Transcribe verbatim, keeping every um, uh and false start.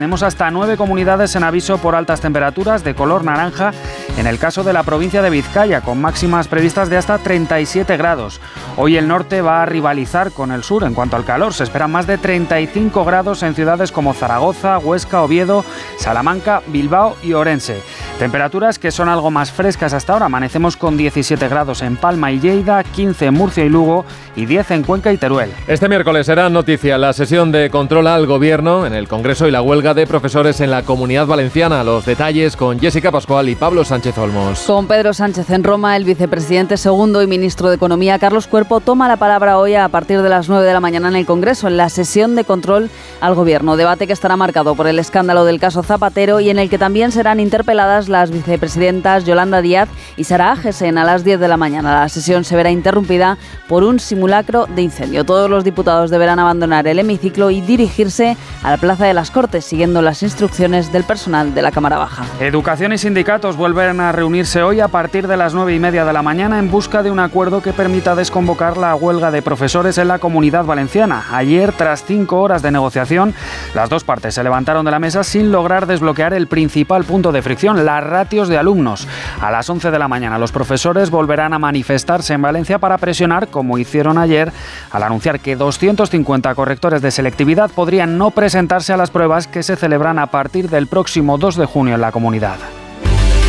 Tenemos hasta nueve comunidades en aviso por altas temperaturas de color naranja en el caso de la provincia de Vizcaya, con máximas previstas de hasta treinta y siete grados. Hoy el norte va a rivalizar con el sur en cuanto al calor. Se esperan más de treinta y cinco grados en ciudades como Zaragoza, Huesca, Oviedo, Salamanca, Bilbao y Orense. Temperaturas que son algo más frescas hasta ahora. Amanecemos con diecisiete grados en Palma y Lleida, quince en Murcia y Lugo y diez en Cuenca y Teruel. Este miércoles será noticia la sesión de control al Gobierno en el Congreso y la huelga de profesores en la Comunidad Valenciana. Los detalles con Jessica Pascual y Pablo Sánchez Olmos. Con Pedro Sánchez en Roma, el vicepresidente segundo y ministro de Economía, Carlos Cuerpo, toma la palabra hoy a partir de las nueve de la mañana en el Congreso, en la sesión de control al Gobierno. Debate que estará marcado por el escándalo del caso Zapatero y en el que también serán interpeladas las vicepresidentas Yolanda Díaz y Sara Agesen a las diez de la mañana. La sesión se verá interrumpida por un simulacro de incendio. Todos los diputados deberán abandonar el hemiciclo y dirigirse a la Plaza de las Cortes, siguiendo las instrucciones del personal de la Cámara Baja. Educación y sindicatos vuelven a reunirse hoy a partir de las nueve y media de la mañana en busca de un acuerdo que permita desconvocar la huelga de profesores en la Comunidad Valenciana. Ayer, tras cinco horas de negociación, las dos partes se levantaron de la mesa sin lograr desbloquear el principal punto de fricción, las ratios de alumnos. A las once de la mañana los profesores volverán a manifestarse en Valencia para presionar, como hicieron ayer, al anunciar que doscientos cincuenta correctores de selectividad podrían no presentarse a las pruebas que se celebran a partir del próximo dos de junio en la comunidad.